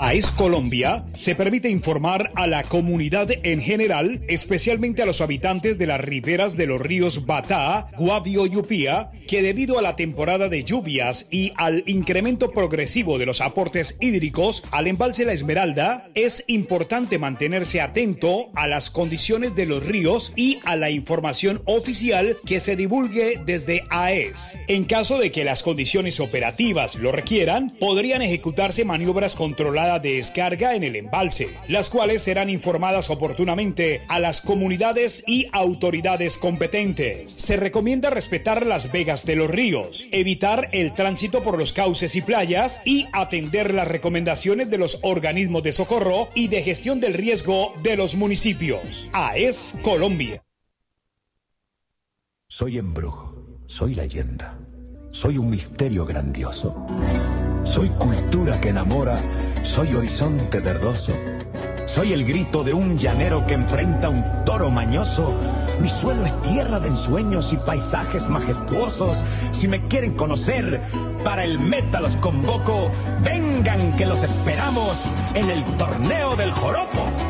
AES Colombia se permite informar a la comunidad en general, especialmente a los habitantes de las riberas de los ríos Batá, Guavio y Upía, que debido a la temporada de lluvias y al incremento progresivo de los aportes hídricos al embalse La Esmeralda, es importante mantenerse atento a las condiciones de los ríos y a la información oficial que se divulgue desde AES. En caso de que las condiciones operativas lo requieran, podrían ejecutarse maniobras controladas de descarga en el embalse, las cuales serán informadas oportunamente a las comunidades y autoridades competentes. Se recomienda respetar las vegas de los ríos, evitar el tránsito por los cauces y playas y atender las recomendaciones de los organismos de socorro y de gestión del riesgo de los municipios. AES Colombia. Soy embrujo, soy leyenda, soy un misterio grandioso. Soy cultura que enamora, soy horizonte verdoso. Soy el grito de un llanero que enfrenta un toro mañoso. Mi suelo es tierra de ensueños y paisajes majestuosos. Si me quieren conocer, para el meta los convoco. Vengan que los esperamos en el torneo del joropo.